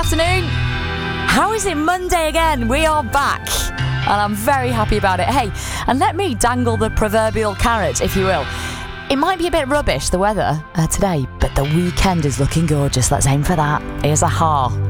afternoon. How is it Monday again? We are back. And I'm very happy about it. Hey, and let me dangle the proverbial carrot, if you will. It might be a bit rubbish, the weather, today, but the weekend is looking gorgeous. Let's aim for that. Here's a ha.